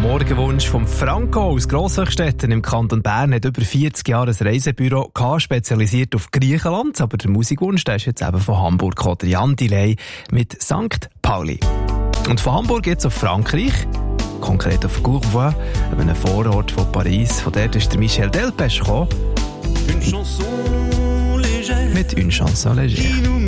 Morgenwunsch vom Franco aus Grosshöchstetten im Kanton Bern hat über 40 Jahre ein Reisebüro gehabt, spezialisiert auf Griechenland. Aber der Musikwunsch, der ist jetzt eben von Hamburg gekommen. Jan Delay mit St. Pauli. Und von Hamburg geht's auf Frankreich, konkret auf Courvois, einem Vorort von Paris. Von dort ist der Michel Delpech gekommen. Une chanson légère mit Une Chanson légère.